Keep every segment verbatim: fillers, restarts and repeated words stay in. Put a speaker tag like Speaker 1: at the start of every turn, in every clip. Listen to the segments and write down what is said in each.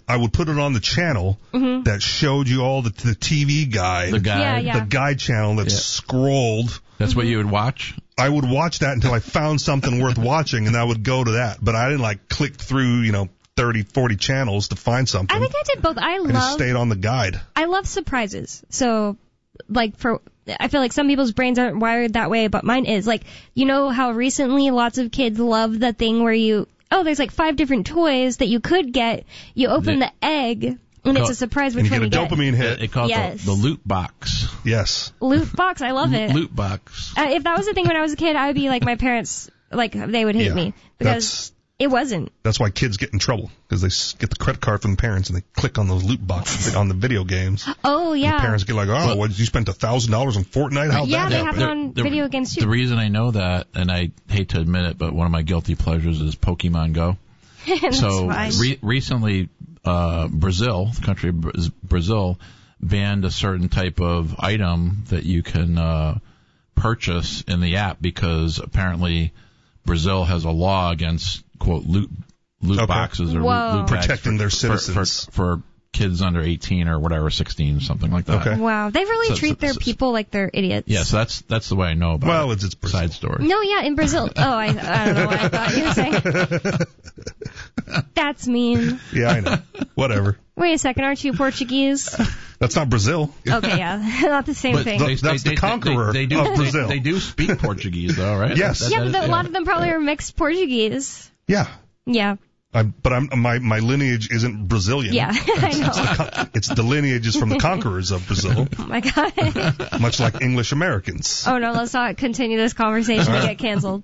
Speaker 1: I would put it on the channel mm-hmm. that showed you all the, the T V guide.
Speaker 2: The guide.
Speaker 3: Yeah, yeah.
Speaker 1: The guide channel that
Speaker 2: yeah.
Speaker 1: scrolled.
Speaker 2: That's
Speaker 3: mm-hmm.
Speaker 2: what you would watch?
Speaker 1: I would watch that until I found something worth watching, and I would go to that. But I didn't, like, click through, you know, thirty, forty channels to find something.
Speaker 3: I think I did both. I,
Speaker 1: I
Speaker 3: love...
Speaker 1: just stayed on the guide.
Speaker 3: I love surprises. So, like, for... I feel like some people's brains aren't wired that way, but mine is. Like, you know how recently lots of kids love the thing where you... Oh, there's, like, five different toys that you could get. You open the egg... And it's a surprise which
Speaker 1: one you
Speaker 3: one you
Speaker 1: get. And you get a dopamine hit.
Speaker 2: It calls
Speaker 3: yes.
Speaker 2: the, the loot box.
Speaker 1: Yes.
Speaker 3: Loot box, I love it.
Speaker 2: Loot box.
Speaker 3: Uh, if that was the thing when I was a kid, I would be like my parents, like, they would hate
Speaker 1: yeah.
Speaker 3: me. Because
Speaker 1: That's,
Speaker 3: it wasn't.
Speaker 1: That's why kids get in trouble. Because they s- get the credit card from the parents and they click on those loot boxes on the video games.
Speaker 3: Oh, yeah.
Speaker 1: And the parents get like, oh, well, what, you spent one thousand dollars on Fortnite? How'd
Speaker 3: yeah,
Speaker 1: that
Speaker 3: they
Speaker 1: happen?
Speaker 3: have it on
Speaker 2: the,
Speaker 3: video games too.
Speaker 2: The reason I know that, and I hate to admit it, but one of my guilty pleasures is Pokemon Go. so re- recently, uh, Brazil, the country of Brazil, banned a certain type of item that you can uh, purchase in the app because apparently Brazil has a law against, quote, loot loot
Speaker 1: okay.
Speaker 2: boxes or
Speaker 3: Whoa.
Speaker 2: loot, loot bags
Speaker 1: protecting
Speaker 2: for,
Speaker 1: their citizens
Speaker 2: for, for, for kids under eighteen or whatever, sixteen, something like that.
Speaker 1: Okay.
Speaker 3: Wow, they really
Speaker 2: So-
Speaker 3: treat
Speaker 2: so-
Speaker 3: their
Speaker 2: so-
Speaker 3: people like they're idiots.
Speaker 2: Yeah, so that's that's the way I know about
Speaker 1: Well,
Speaker 2: it.
Speaker 1: it's its Brazil.
Speaker 2: Side story.
Speaker 3: No, yeah, in Brazil. Oh, I, I don't know what I thought you were saying. That's mean.
Speaker 1: Yeah, I know. Whatever.
Speaker 3: Wait a second, aren't you Portuguese?
Speaker 1: That's not Brazil.
Speaker 3: Okay, yeah, not the same
Speaker 2: But
Speaker 3: thing.
Speaker 1: the- That's the conqueror
Speaker 2: they, they do,
Speaker 1: of Brazil.
Speaker 2: They, they do speak Portuguese, though, right?
Speaker 1: Yes.
Speaker 2: That-
Speaker 3: yeah,
Speaker 2: that
Speaker 3: but
Speaker 2: is-
Speaker 3: the, a lot of them probably are mixed Portuguese.
Speaker 1: Yeah.
Speaker 3: Yeah.
Speaker 1: I'm, but I'm, my my lineage isn't Brazilian.
Speaker 3: Yeah, I know.
Speaker 1: It's the lineage is from the conquerors of Brazil,
Speaker 3: Oh my god.
Speaker 1: much like English Americans.
Speaker 3: Oh no, let's not continue this conversation to get canceled.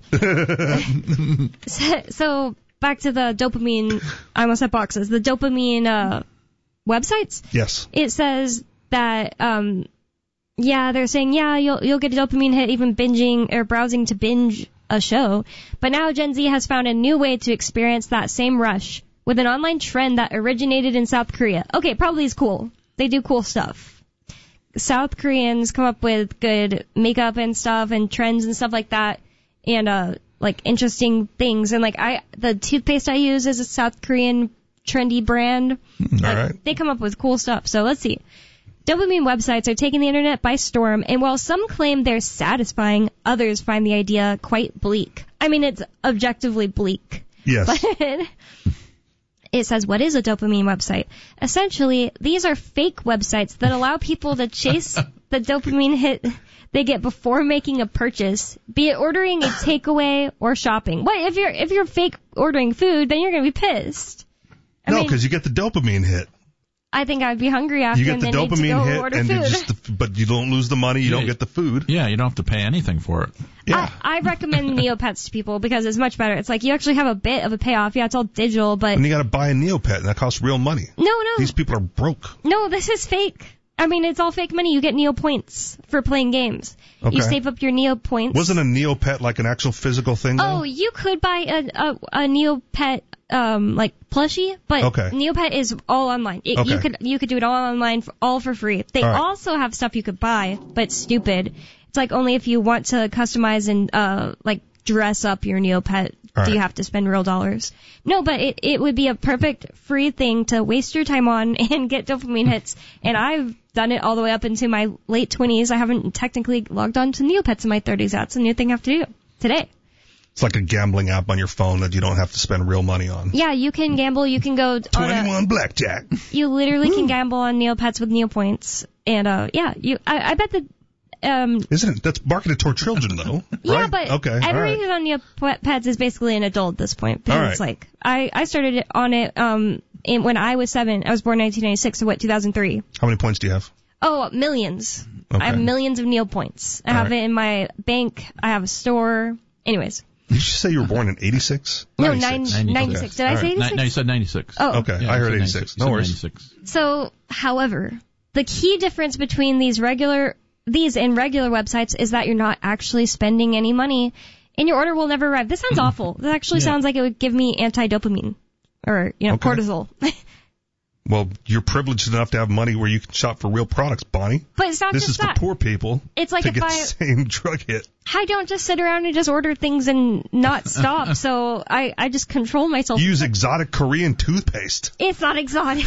Speaker 3: so, so back to the dopamine. I almost said boxes. The dopamine uh, websites.
Speaker 1: Yes.
Speaker 3: It says that um, yeah, they're saying yeah, you'll you'll get a dopamine hit even binging or browsing to binge a show. But now Gen Z has found a new way to experience that same rush with an online trend that originated in South Korea. Okay, probably is cool. They do cool stuff. South Koreans come up with good makeup and stuff and trends and stuff like that, and uh like interesting things. And like I the toothpaste I use is a South Korean trendy brand. Like,
Speaker 1: All right.
Speaker 3: they come up with cool stuff. So let's see. Dopamine websites are taking the internet by storm, and while some claim they're satisfying, others find the idea quite bleak. I mean, it's objectively bleak.
Speaker 1: Yes.
Speaker 3: But it says, what is a dopamine website? Essentially, these are fake websites that allow people to chase the dopamine hit they get before making a purchase, be it ordering a takeaway or shopping. What if you're if you're fake ordering food, then you're going to be pissed. I
Speaker 1: no,
Speaker 3: mean,
Speaker 1: because you get the dopamine hit.
Speaker 3: I think I'd be hungry after
Speaker 1: You get
Speaker 3: and
Speaker 1: the
Speaker 3: then need to
Speaker 1: dopamine
Speaker 3: go
Speaker 1: hit,
Speaker 3: order
Speaker 1: and you
Speaker 3: food.
Speaker 1: just, but you don't lose the money. You
Speaker 2: Yeah.
Speaker 1: don't get the food.
Speaker 2: Yeah, you don't have to pay anything for it.
Speaker 1: Yeah.
Speaker 3: I, I recommend Neopets to people because it's much better. It's like you actually have a bit of a payoff. Yeah, it's all digital, but
Speaker 1: And you got to buy a Neopet, and that costs real money.
Speaker 3: no, no,
Speaker 1: These people are broke.
Speaker 3: no. This is fake. I mean, it's all fake money. You get Neo points for playing games.
Speaker 1: Okay.
Speaker 3: You save up your Neo points.
Speaker 1: Wasn't a Neopet like an actual physical thing, though?
Speaker 3: Oh, you could buy a a, a Neopet um like plushie, but
Speaker 1: Okay.
Speaker 3: Neopet is all online. It, You
Speaker 1: Okay.
Speaker 3: could you could do it all online, for, all for free. They
Speaker 1: All right.
Speaker 3: also have stuff you could buy, but it's stupid. It's like only if you want to customize and uh like dress up your Neopet
Speaker 1: All
Speaker 3: do you
Speaker 1: right.
Speaker 3: have to spend real dollars. No, but it it would be a perfect free thing to waste your time on and get dopamine hits. And I've done it all the way up into my late twenties. I haven't technically logged on to Neopets in my thirties. That's a new thing I have to do today.
Speaker 1: It's like a gambling app on your phone that you don't have to spend real money on.
Speaker 3: Yeah, you can gamble. You can go on a,
Speaker 1: twenty-one blackjack.
Speaker 3: you literally can gamble on Neopets with Neopoints. And, uh, yeah, you, I, I bet that, um,
Speaker 1: Isn't it? That's marketed toward children, though.
Speaker 3: yeah,
Speaker 1: right?
Speaker 3: but
Speaker 1: okay, all
Speaker 3: everybody
Speaker 1: right.
Speaker 3: who's on Neopets is basically an adult at this point. Because
Speaker 1: All right.
Speaker 3: it's like, I, I started it on it, um, in, when I was seven. I was born in nineteen ninety-six, so what, two thousand three?
Speaker 1: How many points do you have?
Speaker 3: Oh, millions.
Speaker 1: Okay.
Speaker 3: I have millions of Neopoints. I
Speaker 1: All
Speaker 3: have
Speaker 1: right.
Speaker 3: it in my bank. I have a store. Anyways.
Speaker 1: Did you say you were born in eighty-six?
Speaker 3: No,
Speaker 1: ninety-six.
Speaker 3: nine- ninety-six. Did I say
Speaker 2: All right.
Speaker 3: eighty-six?
Speaker 2: No, you said ninety-six.
Speaker 3: Oh.
Speaker 1: Okay,
Speaker 2: Yeah,
Speaker 1: I
Speaker 2: you
Speaker 1: heard
Speaker 2: said
Speaker 1: eighty-six.
Speaker 2: You
Speaker 1: No
Speaker 2: said
Speaker 1: worries.
Speaker 2: ninety-six.
Speaker 3: So, however, the key difference between these regular, these and regular websites is that you're not actually spending any money, and your order will never arrive. This sounds awful. This actually
Speaker 2: Yeah.
Speaker 3: sounds like it would give me anti-dopamine, or you know,
Speaker 1: Okay.
Speaker 3: cortisol.
Speaker 1: Well, you're privileged enough to have money where you can shop for real products, Bonnie.
Speaker 3: But it's not
Speaker 1: This
Speaker 3: just
Speaker 1: is
Speaker 3: that.
Speaker 1: for poor people
Speaker 3: It's like
Speaker 1: to
Speaker 3: if
Speaker 1: get
Speaker 3: I-
Speaker 1: the same drug hit.
Speaker 3: I don't just sit around and just order things and not stop. So I, I just control myself.
Speaker 1: Use exotic Korean toothpaste.
Speaker 3: It's not exotic.